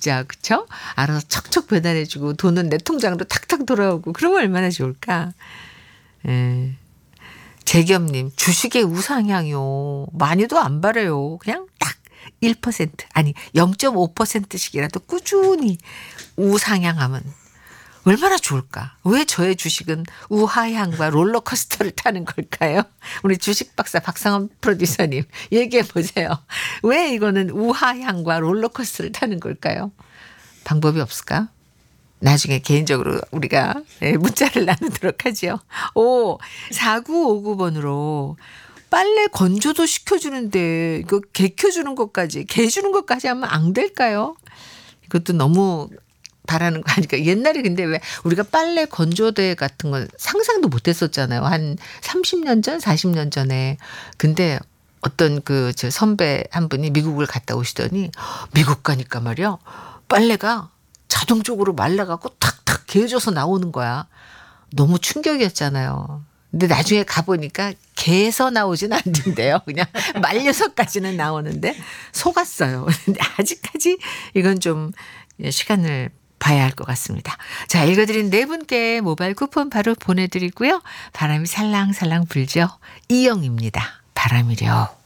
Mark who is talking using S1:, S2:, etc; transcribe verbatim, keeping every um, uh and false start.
S1: 진짜 그쵸? 알아서 척척 배달해주고 돈은 내 통장으로 탁탁 돌아오고 그러면 얼마나 좋을까. 예. 재겸님 주식의 우상향이요. 많이도 안 바래요. 그냥 딱 일 퍼센트 아니 영 점 오 퍼센트씩이라도 꾸준히 우상향하면 얼마나 좋을까. 왜 저의 주식은 우하향과 롤러코스터를 타는 걸까요? 우리 주식 박사 박상원 프로듀서님 얘기해 보세요. 왜 이거는 우하향과 롤러코스터를 타는 걸까요? 방법이 없을까? 나중에 개인적으로 우리가 문자를 나누도록 하죠. 오, 사구오구 번으로 빨래 건조도 시켜주는데 이거 개 켜주는 것까지 개 주는 것까지 하면 안 될까요? 이것도 너무 바라는 거 아니까. 옛날에 근데 왜 우리가 빨래 건조대 같은 건 상상도 못 했었잖아요. 한 삼십 년 전, 사십 년 전에. 근데 어떤 그 저 선배 한 분이 미국을 갔다 오시더니 미국 가니까 말이야. 빨래가 자동적으로 말라갖고 탁탁 개어져서 나오는 거야. 너무 충격이었잖아요. 근데 나중에 가보니까 개에서 나오진 않는데요. 그냥 말려서까지는 나오는데 속았어요. 근데 아직까지 이건 좀 시간을 봐야 할 것 같습니다. 자, 읽어드린 네 분께 모바일 쿠폰 바로 보내드리고요. 바람이 살랑살랑 불죠. 이영입니다. 바람이려.